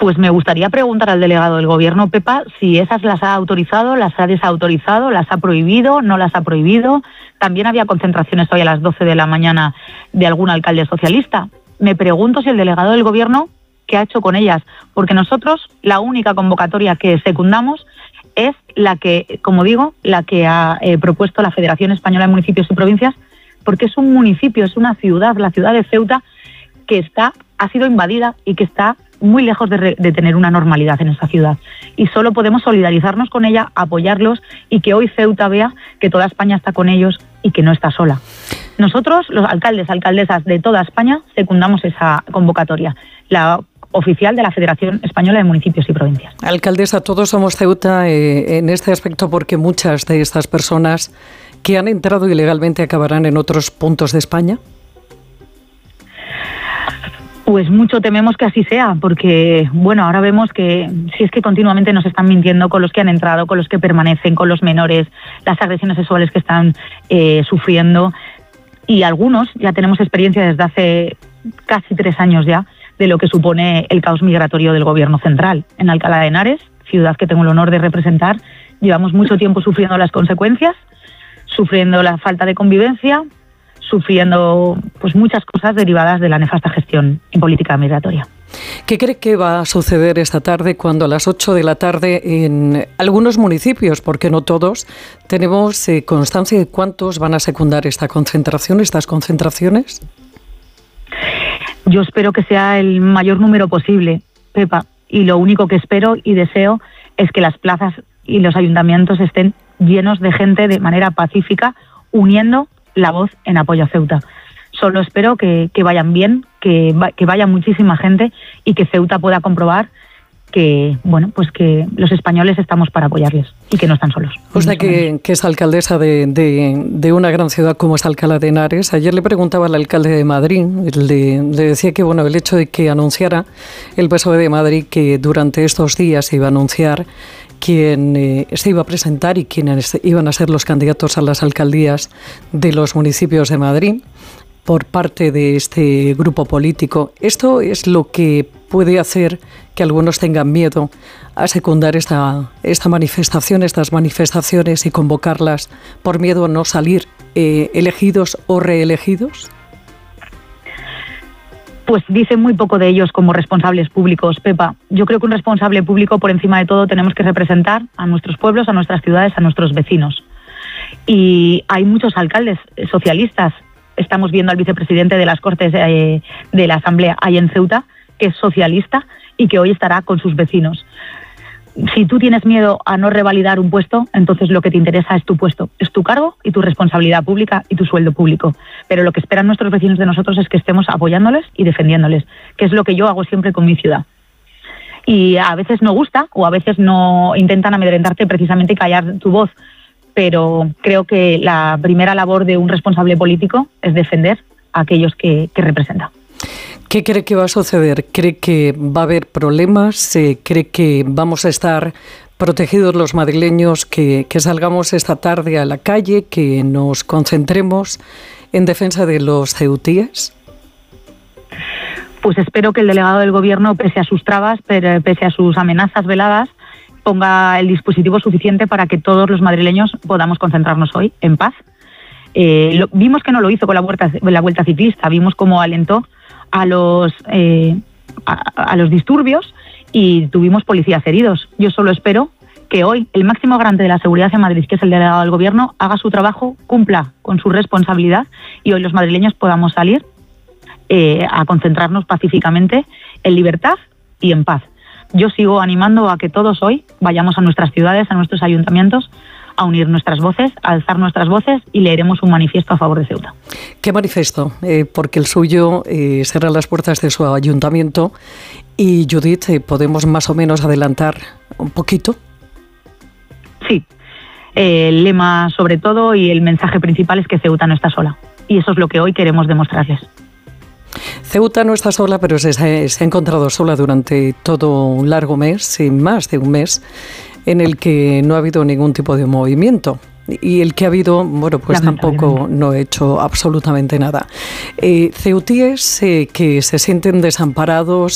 Pues me gustaría preguntar al delegado del Gobierno, Pepa, si esas las ha autorizado, las ha desautorizado, las ha prohibido, no las ha prohibido. También había concentraciones hoy a las 12 de la mañana de algún alcalde socialista. Me pregunto si el delegado del Gobierno, ¿qué ha hecho con ellas? Porque nosotros la única convocatoria que secundamos es la que, como digo, la que ha propuesto la Federación Española de Municipios y Provincias, porque es un municipio, es una ciudad, la ciudad de Ceuta, que ha sido invadida y que está muy lejos de tener una normalidad en esta ciudad. Y solo podemos solidarizarnos con ella, apoyarlos y que hoy Ceuta vea que toda España está con ellos y que no está sola. Nosotros, los alcaldes, alcaldesas de toda España, secundamos esa convocatoria, la oficial de la Federación Española de Municipios y Provincias. Alcaldesa, todos somos Ceuta en este aspecto porque muchas de estas personas que han entrado ilegalmente acabarán en otros puntos de España. Pues mucho tememos que así sea, porque bueno, ahora vemos que si es que continuamente nos están mintiendo con los que han entrado, con los que permanecen, con los menores, las agresiones sexuales que están sufriendo, y algunos ya tenemos experiencia desde hace casi 3 años ya de lo que supone el caos migratorio del Gobierno central. En Alcalá de Henares, ciudad que tengo el honor de representar, llevamos mucho tiempo sufriendo las consecuencias, sufriendo la falta de convivencia, sufriendo pues muchas cosas derivadas de la nefasta gestión en política migratoria. ¿Qué cree que va a suceder esta tarde cuando a las 8 de la tarde en algunos municipios, porque no todos, tenemos constancia de cuántos van a secundar esta concentración, estas concentraciones? Yo espero que sea el mayor número posible, Pepa, y lo único que espero y deseo es que las plazas y los ayuntamientos estén llenos de gente de manera pacífica, uniendo la voz en apoyo a Ceuta. Solo espero que vayan bien, que vaya muchísima gente y que Ceuta pueda comprobar que bueno, pues que los españoles estamos para apoyarles y que no están solos. Usted que es alcaldesa de una gran ciudad como es Alcalá de Henares, ayer le preguntaba al alcalde de Madrid, le decía que bueno, el hecho de que anunciara el PSOE de Madrid que durante estos días se iba a anunciar quién se iba a presentar y quiénes iban a ser los candidatos a las alcaldías de los municipios de Madrid por parte de este grupo político. ¿Esto es lo que puede hacer que algunos tengan miedo a secundar esta manifestación, estas manifestaciones y convocarlas por miedo a no salir elegidos o reelegidos? Pues dicen muy poco de ellos como responsables públicos, Pepa. Yo creo que un responsable público, por encima de todo, tenemos que representar a nuestros pueblos, a nuestras ciudades, a nuestros vecinos. Y hay muchos alcaldes socialistas. Estamos viendo al vicepresidente de las Cortes de la Asamblea ahí en Ceuta, que es socialista y que hoy estará con sus vecinos. Si tú tienes miedo a no revalidar un puesto, entonces lo que te interesa es tu puesto, es tu cargo y tu responsabilidad pública y tu sueldo público. Pero lo que esperan nuestros vecinos de nosotros es que estemos apoyándoles y defendiéndoles, que es lo que yo hago siempre con mi ciudad. Y a veces no gusta o a veces no intentan amedrentarte precisamente y callar tu voz, pero creo que la primera labor de un responsable político es defender a aquellos que representa. ¿Qué cree que va a suceder? ¿Cree que va a haber problemas? ¿Cree que vamos a estar protegidos los madrileños, que salgamos esta tarde a la calle, que nos concentremos en defensa de los ceutíes? Pues espero que el delegado del Gobierno, pese a sus trabas, pese a sus amenazas veladas, ponga el dispositivo suficiente para que todos los madrileños podamos concentrarnos hoy en paz. Vimos que no lo hizo con la vuelta ciclista, vimos cómo alentó a los disturbios y tuvimos policías heridos. Yo solo espero que hoy el máximo garante de la seguridad en Madrid, que es el delegado del Gobierno, haga su trabajo, cumpla con su responsabilidad y hoy los madrileños podamos salir a concentrarnos pacíficamente en libertad y en paz. Yo sigo animando a que todos hoy vayamos a nuestras ciudades, a nuestros ayuntamientos, a unir nuestras voces, a alzar nuestras voces y leeremos un manifiesto a favor de Ceuta. ¿Qué manifiesto? Porque el suyo será las puertas de su ayuntamiento y, Judith, ¿podemos más o menos adelantar un poquito? Sí, el lema sobre todo y el mensaje principal es que Ceuta no está sola y eso es lo que hoy queremos demostrarles. Ceuta no está sola, pero se ha encontrado sola durante todo un largo mes, más de un mes, en el que no ha habido ningún tipo de movimiento. Y el que ha habido, bueno, pues tampoco no ha hecho absolutamente nada. Ceutíes que se sienten desamparados,